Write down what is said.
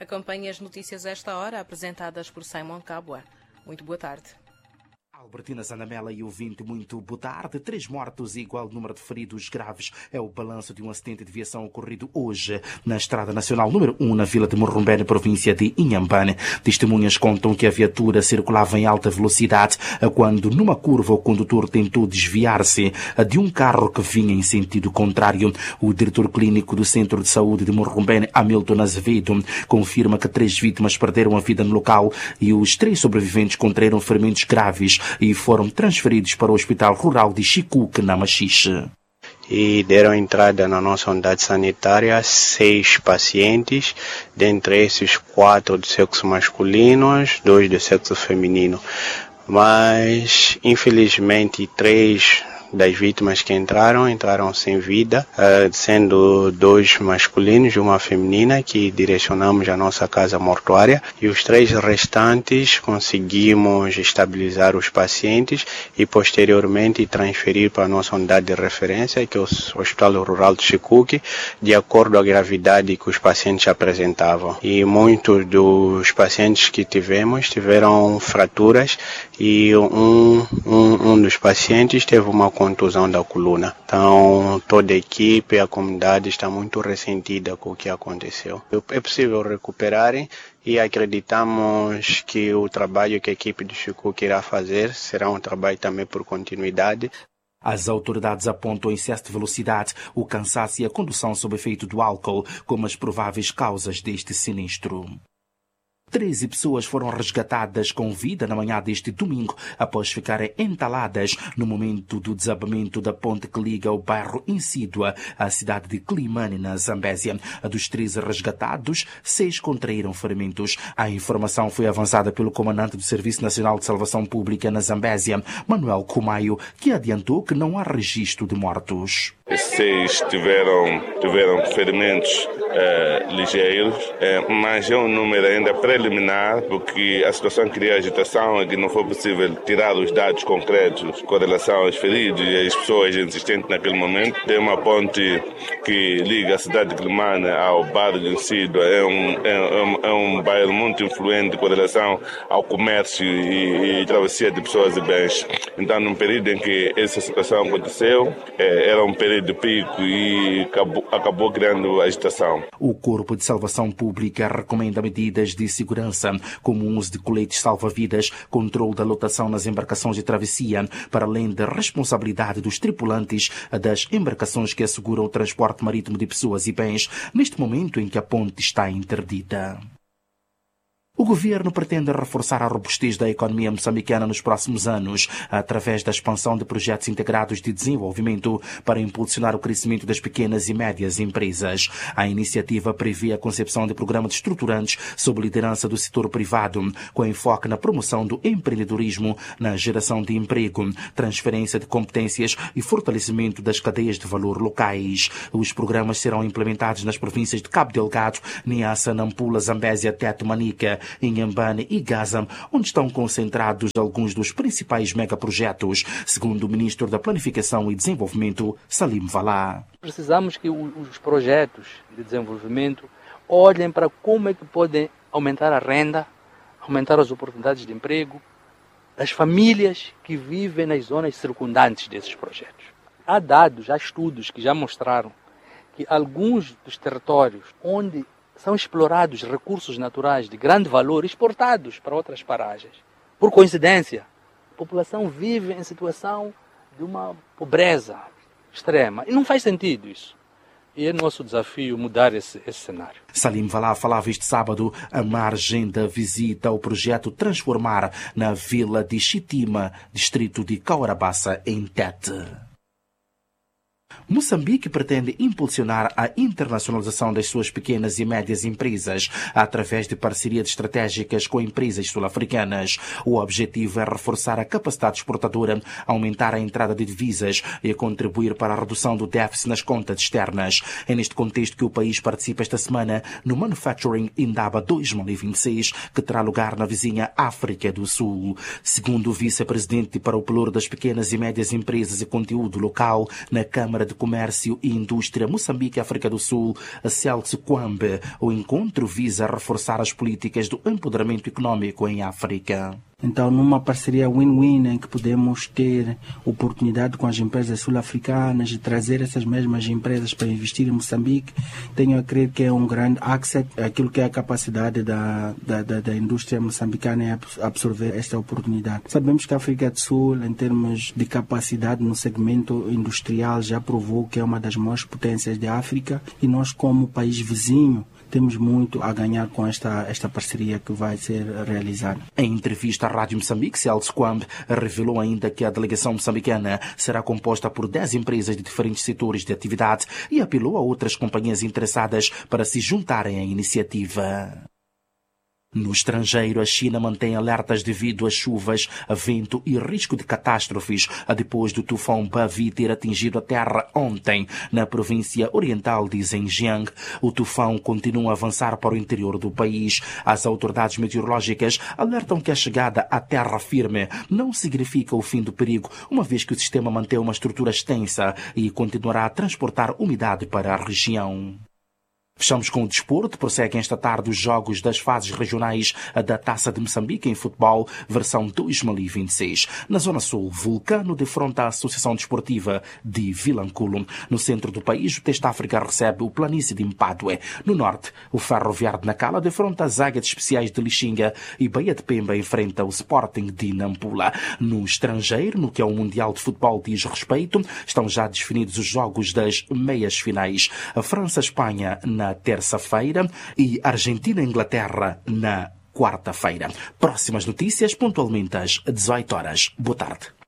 Acompanhe as notícias a esta hora, apresentadas por Simon Cabua. Muito boa tarde. Albertina Zanamela e ouvinte, muito boa tarde. 3 mortos e igual número de feridos graves é o balanço de um acidente de viação ocorrido hoje na Estrada Nacional número 1, na vila de Morrombé, província de Inhambane. Testemunhas contam que a viatura circulava em alta velocidade quando, numa curva, o condutor tentou desviar-se de um carro que vinha em sentido contrário. O diretor clínico do Centro de Saúde de Morrombé, Hamilton Azevedo, confirma que 3 vítimas perderam a vida no local e os 3 sobreviventes contraíram ferimentos graves e foram transferidos para o Hospital Rural de Chicuque, na Machixe. E deram entrada na nossa unidade sanitária 6 pacientes, dentre esses 4 do sexo masculino, 2 do sexo feminino. Mas, infelizmente, 3 das vítimas que entraram sem vida, sendo 2 masculinos e uma feminina, que direcionamos à nossa casa mortuária, e os 3 restantes conseguimos estabilizar os pacientes e posteriormente transferir para a nossa unidade de referência, que é o Hospital Rural de Chicuque, de acordo à gravidade que os pacientes apresentavam. E muitos dos pacientes que tiveram fraturas e um dos pacientes teve uma contusão da coluna. Então, toda a equipe, a comunidade está muito ressentida com o que aconteceu. É possível recuperarem e acreditamos que o trabalho que a equipe de Chicuque irá fazer será um trabalho também por continuidade. As autoridades apontam o excesso de velocidade, o cansaço e a condução sob efeito do álcool como as prováveis causas deste sinistro. 13 pessoas foram resgatadas com vida na manhã deste domingo após ficarem entaladas no momento do desabamento da ponte que liga o bairro Insídua à cidade de Climane, na Zambésia. Dos 13 resgatados, 6 contraíram ferimentos. A informação foi avançada pelo comandante do Serviço Nacional de Salvação Pública na Zambésia, Manuel Kumayo, que adiantou que não há registro de mortos. 6 tiveram ferimentos ligeiros, mas é um número ainda preliminar, porque a situação cria agitação e que não foi possível tirar os dados concretos com relação aos feridos e às pessoas existentes naquele momento. Tem uma ponte que liga a cidade de Climane ao bairro de Insídua, é um bairro muito influente com relação ao comércio e travessia de pessoas e bens. Então, num período em que essa situação aconteceu, era um período de pico e acabou criando agitação. O Corpo de Salvação Pública recomenda medidas de segurança, como o uso de coletes salva-vidas, controle da lotação nas embarcações de travessia, para além da responsabilidade dos tripulantes das embarcações que asseguram o transporte marítimo de pessoas e bens, neste momento em que a ponte está interdita. O governo pretende reforçar a robustez da economia moçambicana nos próximos anos, através da expansão de projetos integrados de desenvolvimento para impulsionar o crescimento das pequenas e médias empresas. A iniciativa prevê a concepção de programas estruturantes sob liderança do setor privado, com enfoque na promoção do empreendedorismo, na geração de emprego, transferência de competências e fortalecimento das cadeias de valor locais. Os programas serão implementados nas províncias de Cabo Delgado, Niassa, Nampula, Zambésia, Teto, Manica, Inhambane e Gaza, onde estão concentrados alguns dos principais megaprojetos, segundo o ministro da Planificação e Desenvolvimento, Salim Valá. Precisamos que os projetos de desenvolvimento olhem para como é que podem aumentar a renda, aumentar as oportunidades de emprego das famílias que vivem nas zonas circundantes desses projetos. Há dados, há estudos que já mostraram que alguns dos territórios onde são explorados recursos naturais de grande valor exportados para outras paragens. Por coincidência, a população vive em situação de uma pobreza extrema. E não faz sentido isso. E é nosso desafio mudar esse cenário. Salim Valá falava este sábado à margem da visita ao projeto Transformar na vila de Chitima, distrito de Caurabassa, em Tete. Moçambique pretende impulsionar a internacionalização das suas pequenas e médias empresas através de parcerias estratégicas com empresas sul-africanas. O objetivo é reforçar a capacidade exportadora, aumentar a entrada de divisas e contribuir para a redução do déficit nas contas externas. É neste contexto que o país participa esta semana no Manufacturing Indaba 2026, que terá lugar na vizinha África do Sul. Segundo o vice-presidente para o pelouro das pequenas e médias empresas e conteúdo local na Câmara Câmara de Comércio e Indústria Moçambique-África do Sul, Celso Kwambe. O encontro visa reforçar as políticas do empoderamento econômico em África. Então, numa parceria win-win em que podemos ter oportunidade com as empresas sul-africanas de trazer essas mesmas empresas para investir em Moçambique, tenho a crer que é um grande asset, aquilo que é a capacidade da indústria moçambicana em absorver esta oportunidade. Sabemos que a África do Sul, em termos de capacidade no segmento industrial, já provou que é uma das maiores potências da África e nós, como país vizinho, temos muito a ganhar com esta parceria que vai ser realizada. Em entrevista à Rádio Moçambique, Celso Kwambe revelou ainda que a delegação moçambicana será composta por 10 empresas de diferentes setores de atividade e apelou a outras companhias interessadas para se juntarem à iniciativa. No estrangeiro, a China mantém alertas devido às chuvas, vento e risco de catástrofes, depois do tufão Bavi ter atingido a terra ontem, na província oriental de Zhejiang. O tufão continua a avançar para o interior do país. As autoridades meteorológicas alertam que a chegada à terra firme não significa o fim do perigo, uma vez que o sistema mantém uma estrutura extensa e continuará a transportar umidade para a região. Fechamos com o desporto. Prosseguem esta tarde os jogos das fases regionais da Taça de Moçambique em futebol, versão 2026. Na Zona Sul, Vulcano defronta a Associação Desportiva de Vilanculo. No centro do país, o Teste África recebe o Planície de Mpadue. No norte, o Ferroviário de Nacala defronta as Águias Especiais de Lixinga e Baía de Pemba enfrenta o Sporting de Nampula. No estrangeiro, no que ao Mundial de Futebol diz respeito, estão já definidos os jogos das meias finais. A França-Espanha na terça-feira e Argentina-Inglaterra na quarta-feira. Próximas notícias pontualmente às 18 horas. Boa tarde.